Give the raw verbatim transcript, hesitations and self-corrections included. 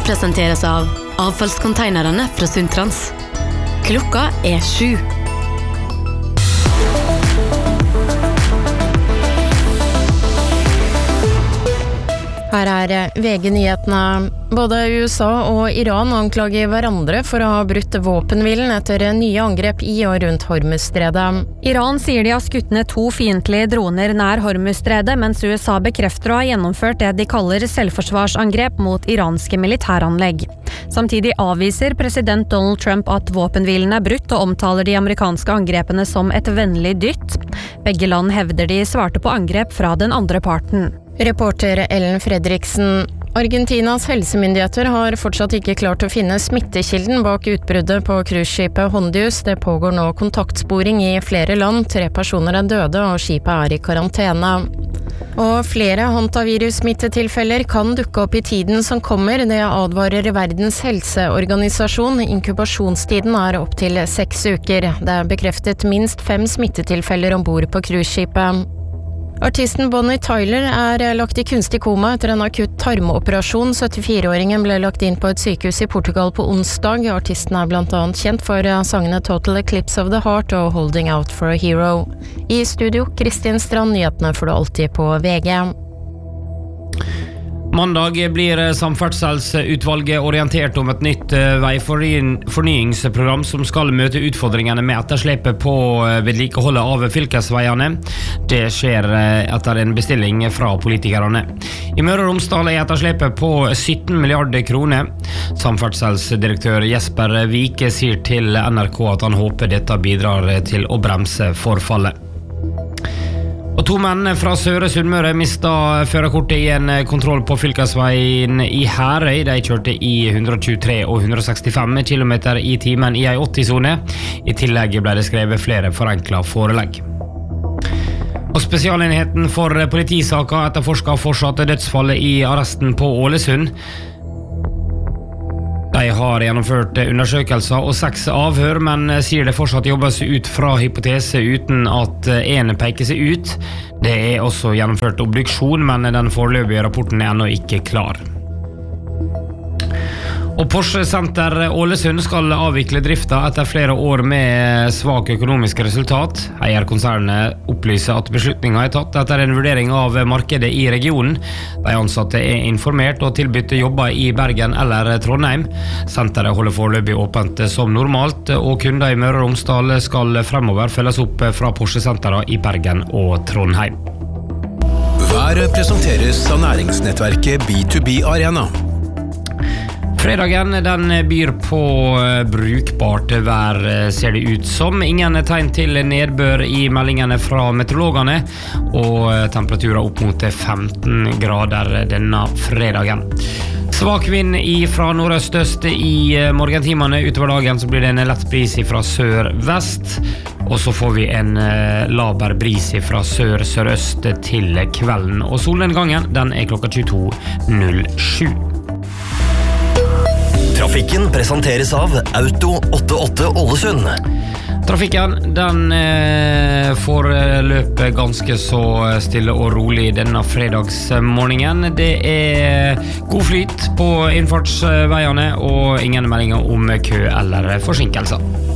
presenteres av avfallskonteinerne fra Sundtrans. Klokka er sju. Her er V G-nyhetene. Både U S A og Iran anklager hverandre for å ha brutt våpenhvilen etter nye angrep i og rundt Hormuzstredet. Iran sier de har skutt ned to fiendtlige droner nær Hormuzstredet, mens U S A bekrefter å ha gjennomført det de kaller selvforsvarsangrep mot iranske militæranlegg. Samtidig avviser president Donald Trump at våpenhvilen er brutt og omtaler de amerikanske angrepene som et vennlig dytt. Begge land hevder de svarte på angrep fra den andre parten. Reporter Ellen Fredriksen. Argentinas helsemyndigheter har fortsatt ikke klart å finne smittekilden bak utbruddet på cruiseskipet Hondius. Det pågår nå kontaktsporing i flere land. Tre personer er døde, og skipet er i karantene. Og flere hantavirus-smittetilfeller kan dukke opp i tiden som kommer. Det advarer Verdens helseorganisasjon. Inkubasjonstiden er opp til seks uker. Det er bekreftet minst fem smittetilfeller ombord på cruiseskipet. Artisten Bonnie Tyler er lagt i kunstig koma etter en akutt tarmoperasjon. syttifire-åringen ble lagt inn på et sykehus i Portugal på onsdag. Artisten er blant annet kjent for sangene Total Eclipse of the Heart og Holding Out for a Hero. I studio, Kristin Strand, nyhetene får du alltid på V G. Mandag blir samferdselsutvalget orientert om et nytt veifornyingsprogram som skal møte utfordringene med etterslepet på vedlikeholdet av fylkesveiene. Det skjer etter en bestilling fra politikerne. I Møre og Romsdal er etterslepet på sytten milliarder kroner. Samferdselsdirektør Jesper Vike sier til N R K at han håper dette bidrar til å bremse forfallet. Og to menn fra Søre Sunnmøre mistet førerkortet i en kontroll på fylkesveien i Herøy. De kjørte i hundre tjuetre og hundre sekstifem kilometer i timen i en åtti-sone. I tillegg ble det skrevet flere forenklet forelegg. Og Spesialenheten for politisaka etterforsker fortsatt dødsfallet i arresten på Ålesund. De har gjennomført undersøkelser og seks avhør, men sier det fortsatt jobbes ut fra hypotese uten at en peker seg ut. Det er også gjennomført obduksjon, men den foreløpige rapporten er ennå ikke klar. Og Porsche Center Ålesund skal avvikle drifta etter flere år med svak økonomisk resultat. Eierkonsernet opplyser at beslutningen er tatt etter en vurdering av markedet i regionen. De ansatte er informert og tilbytt jobber i Bergen eller Trondheim. Senteret holder foreløpig åpent som normalt, og kunder i Møre og Romsdal skal fremover følges opp fra Porsche Centera i Bergen og Trondheim. Været presenteres av næringsnettverket B to B Arena. Fredagen den byr på brukbart vær, ser det ut som. Ingen tegn til nedbør i meldingene fra meteorologene, og temperaturer opp mot femten grader denne fredagen. Svak vind fra nordøst-øst i morgentimene. Utover dagen så blir det en lett bris fra sør-vest, og så får vi en laber bris fra sør-sørøst til kvelden. Og solnedgangen den er klokka tjueto null sju. Trafikken presenteres av Auto åttiåtte Ålesund. Trafikken den eh, får løpe ganske så stille og rolig denne fredagsmorgenen. Det er god flyt på innfartsveiene og ingen meldinger om kø eller forsinkelser.